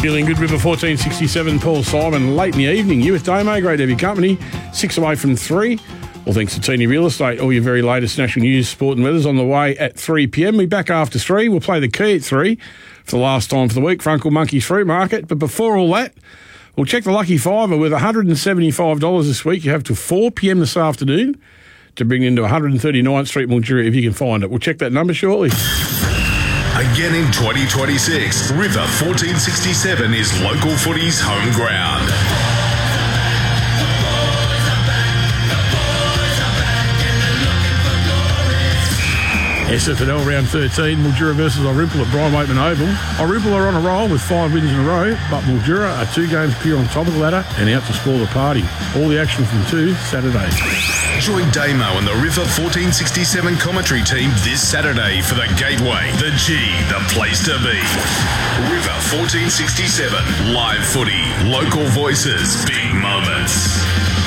Feeling good, River 1467, Paul Simon. Late in the evening, you with Damo, great to have your company. 6 away from 3. Well, thanks to Teeny Real Estate. All your very latest national news, sport and weather's on the way at 3 p.m. We're back after 3. We'll play the key at 3 for the last time for the week for Uncle Monkey's Fruit Market. But before all that, we'll check the Lucky Fiver with $175 this week. You have till 4 p.m. this afternoon to bring it into 139th Street, Mildura, if you can find it. We'll check that number shortly. Again in 2026, River 1467 is local footy's home ground. SFNL round 13, Mildura versus Orimple at Brian Waitman Oval. Orimple are on a roll with 5 wins in a row, but Mildura are 2 games clear on top of the ladder and out to spoil the party. All the action from 2 Saturday. Join Damo and the River 1467 commentary team this Saturday for the Gateway, the G, the place to be. River 1467, live footy, local voices, big moments.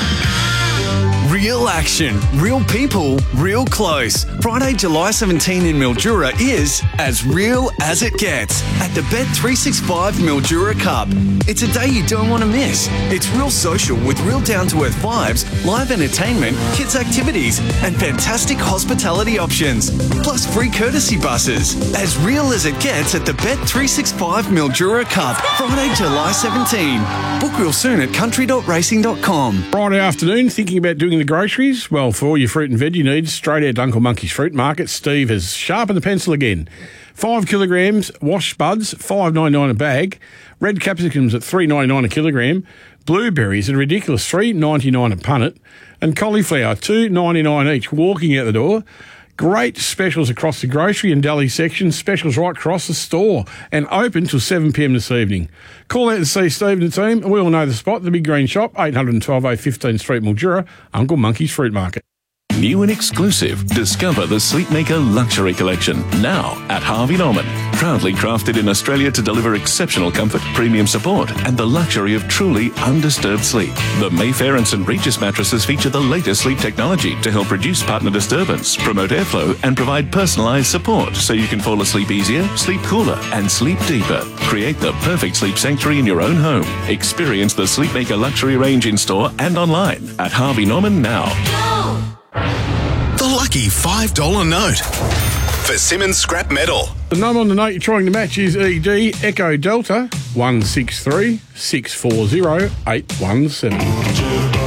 Real action, real people, real close. Friday, July 17 in Mildura is as real as it gets at the Bet365 Mildura Cup. It's a day you don't want to miss. It's real social with real down-to-earth vibes, live entertainment, kids' activities, and fantastic hospitality options. Plus free courtesy buses. As real as it gets at the Bet365 Mildura Cup. Friday, July 17. Book real soon at country.racing.com. Friday afternoon, thinking about doing the groceries? Well, for all your fruit and veggie needs, straight out to Uncle Monkey's Fruit Market. Steve has sharpened the pencil again. 5 kilograms, washed spuds, $5.99 a bag. Red capsicums at $3.99 a kilogram. Blueberries at a ridiculous $3.99 a punnet. And cauliflower, $2.99 each. Walking out the door. Great specials across the grocery and deli section. Specials right across the store. And open till 7 p.m. this evening. Call out and see Steve and the team. We all know the spot, the Big Green Shop, 812A 15th Street, Mildura, Uncle Monkey's Fruit Market. New and exclusive, discover the Sleepmaker Luxury Collection, now at Harvey Norman. Proudly crafted in Australia to deliver exceptional comfort, premium support, and the luxury of truly undisturbed sleep. The Mayfair and St. Regis mattresses feature the latest sleep technology to help reduce partner disturbance, promote airflow, and provide personalised support so you can fall asleep easier, sleep cooler, and sleep deeper. Create the perfect sleep sanctuary in your own home. Experience the Sleepmaker Luxury range in-store and online at Harvey Norman now. The lucky $5 note for Simmons Scrap Metal. The number on the note you're trying to match is ED Echo Delta 163 640 817.